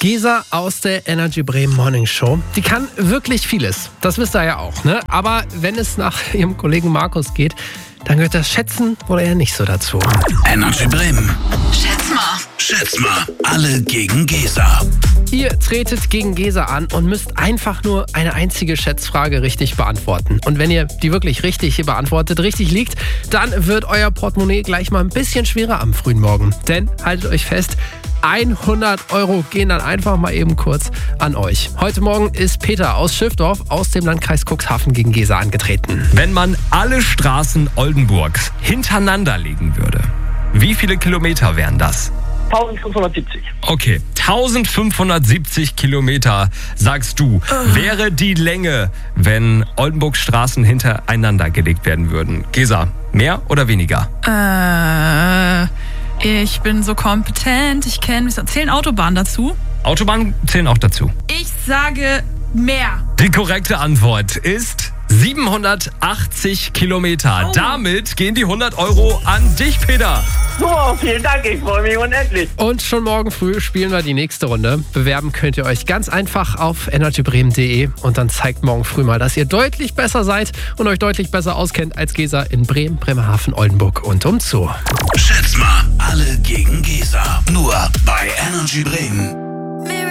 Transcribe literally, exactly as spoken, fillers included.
Gesa aus der Energy Bremen Morning Show, die kann wirklich vieles. Das wisst ihr ja auch, ne? Aber wenn es nach ihrem Kollegen Markus geht, dann gehört das Schätzen wohl eher nicht so dazu. Energy Bremen. Schätz mal. Schätz mal. Alle gegen Gesa. Ihr tretet gegen Gesa an und müsst einfach nur eine einzige Schätzfrage richtig beantworten. Und wenn ihr die wirklich richtig beantwortet, richtig liegt, dann wird euer Portemonnaie gleich mal ein bisschen schwerer am frühen Morgen. Denn, haltet euch fest, hundert Euro gehen dann einfach mal eben kurz an euch. Heute Morgen ist Peter aus Schiffdorf aus dem Landkreis Cuxhaven gegen Gesa angetreten. Wenn man alle Straßen Oldenburgs hintereinander legen würde, wie viele Kilometer wären das? eintausendfünfhundertsiebzig. Okay, eintausendfünfhundertsiebzig Kilometer, sagst du, wäre die Länge, wenn Oldenburgs Straßen hintereinander gelegt werden würden. Gesa, mehr oder weniger? Äh, ich bin so kompetent, ich kenne mich. Zählen Autobahnen dazu? Autobahnen zählen auch dazu. Ich sage mehr. Die korrekte Antwort ist siebenhundertachtzig Kilometer. Oh. Damit gehen die hundert Euro an dich, Peter. Super, vielen Dank, ich freue mich unendlich. Und schon morgen früh spielen wir die nächste Runde. Bewerben könnt ihr euch ganz einfach auf energy bremen punkt de und dann zeigt morgen früh mal, dass ihr deutlich besser seid und euch deutlich besser auskennt als Gesa in Bremen, Bremerhaven, Oldenburg und umzu. Schätz mal. Alle gegen Gesa. Nur bei Energy Bremen.